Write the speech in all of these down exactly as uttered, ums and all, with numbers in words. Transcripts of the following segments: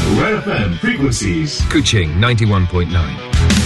Red F M frequencies. Kuching ninety-one point nine.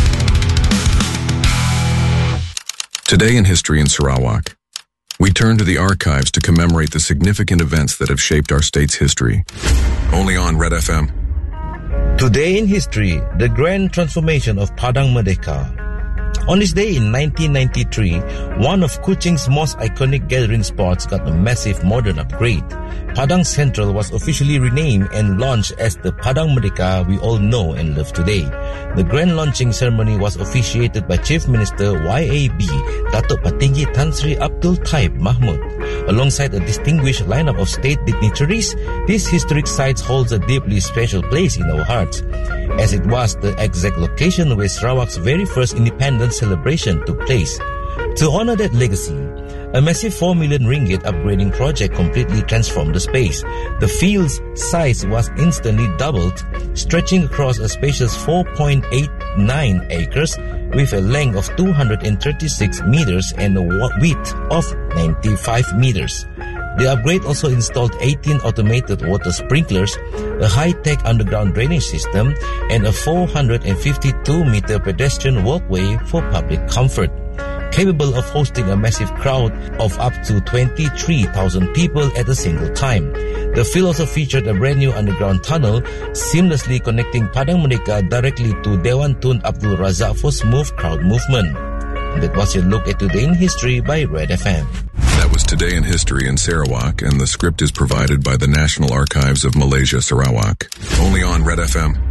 Today in History in Sarawak, we turn to the archives to commemorate the significant events that have shaped our state's history. Only on Red F M. Today in history, the grand transformation of Padang Merdeka. On this day in nineteen ninety-three, one of Kuching's most iconic gathering spots got a massive modern upgrade. Padang Central was officially renamed and launched as the Padang Merdeka we all know and love today. The grand launching ceremony was officiated by Chief Minister Y A B, Datuk Patinggi Tan Sri Abdul Taib Mahmud. Alongside a distinguished lineup of state dignitaries, this historic site holds a deeply special place in our hearts, as it was the exact location where Sarawak's very first independence celebration took place. To honor that legacy, a massive four million ringgit upgrading project completely transformed the space. The field's size was instantly doubled, stretching across a spacious four point eight nine acres with a length of two hundred thirty-six meters and a width of ninety-five meters. The upgrade also installed eighteen automated water sprinklers, a high-tech underground drainage system, and a four hundred fifty-two meter pedestrian walkway for public comfort, capable of hosting a massive crowd of up to twenty-three thousand people at a single time. The field also featured a brand new underground tunnel, seamlessly connecting Padang Merdeka directly to Dewan Tun Abdul Razak for smooth crowd movement. And that was your look at Today in History by Red F M. That was Today in History in Sarawak, and the script is provided by the National Archives of Malaysia, Sarawak. Only on Red F M.